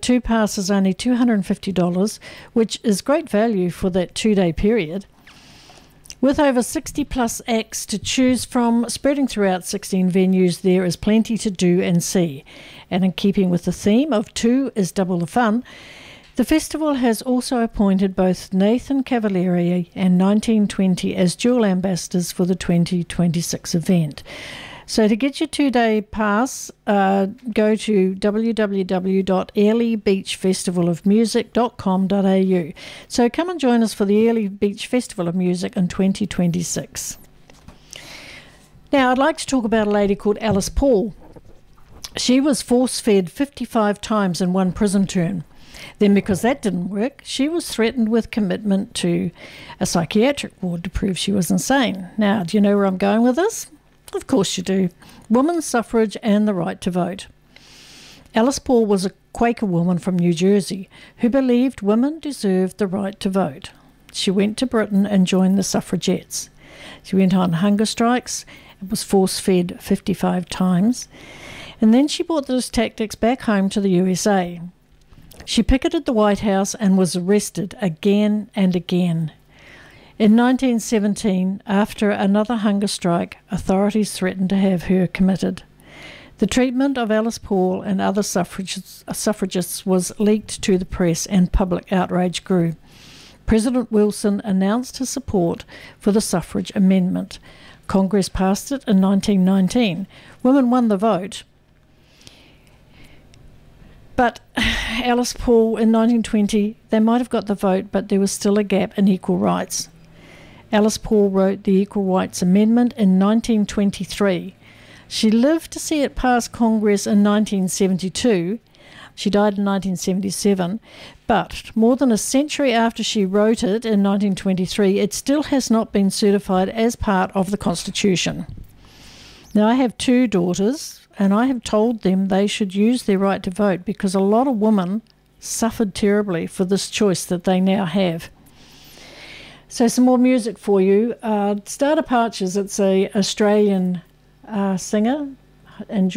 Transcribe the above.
two passes only $250, which is great value for that 2-day period. With over 60 plus acts to choose from, spreading throughout 16 venues, there is plenty to do and see. And in keeping with the theme of 2 is double the fun, the festival has also appointed both Nathan Cavalieri and 1920 as dual ambassadors for the 2026 event. So to get your 2-day pass, go to www.airlie-beach-festivalofmusic.com.au. So come and join us for the Airlie Beach Festival of Music in 2026. Now, I'd like to talk about a lady called Alice Paul. She was force-fed 55 times in one prison term. Then, because that didn't work, she was threatened with commitment to a psychiatric ward to prove she was insane. Now, do you know where I'm going with this? Of course you do. Women's suffrage and the right to vote. Alice Paul was a Quaker woman from New Jersey who believed women deserved the right to vote. She went to Britain and joined the suffragettes. She went on hunger strikes and was force-fed 55 times. And then she brought those tactics back home to the USA. She picketed the White House and was arrested again and again. In 1917, after another hunger strike, authorities threatened to have her committed. The treatment of Alice Paul and other suffragists was leaked to the press and public outrage grew. President Wilson announced his support for the suffrage amendment. Congress passed it in 1919. Women won the vote. But Alice Paul in 1920, they might have got the vote, but there was still a gap in equal rights. Alice Paul wrote the Equal Rights Amendment in 1923. She lived to see it pass Congress in 1972. She died in 1977. But more than a century after she wrote it in 1923, it still has not been certified as part of the Constitution. Now, I have 2 daughters, and I have told them they should use their right to vote because a lot of women suffered terribly for this choice that they now have. So some more music for you. Starter Partridge, it's a Australian singer.